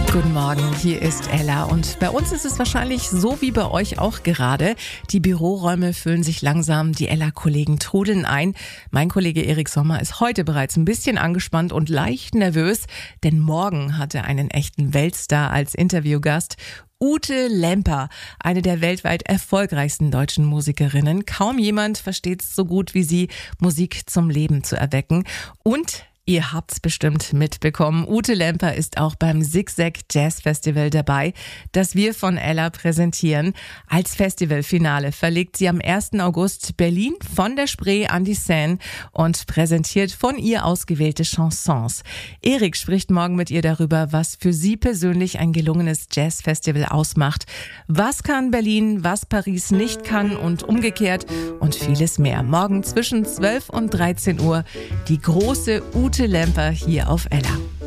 Guten Morgen, hier ist Ella und bei uns ist es wahrscheinlich so wie bei euch auch gerade. Die Büroräume füllen sich langsam, die Ella-Kollegen trudeln ein. Mein Kollege Erik Sommer ist heute bereits ein bisschen angespannt und leicht nervös, denn morgen hat er einen echten Weltstar als Interviewgast. Ute Lemper, eine der weltweit erfolgreichsten deutschen Musikerinnen. Kaum jemand versteht es so gut wie sie, Musik zum Leben zu erwecken. Und ihr habt's bestimmt mitbekommen. Ute Lemper ist auch beim Zigzag Jazz Festival dabei, das wir von Ella präsentieren. Als Festivalfinale verlegt sie am 1. August Berlin von der Spree an die Seine und präsentiert von ihr ausgewählte Chansons. Erik spricht morgen mit ihr darüber, was für sie persönlich ein gelungenes Jazzfestival ausmacht. Was kann Berlin, was Paris nicht kann und umgekehrt und vieles mehr. Morgen zwischen 12 und 13 Uhr die große Ute Lemper hier auf Ella.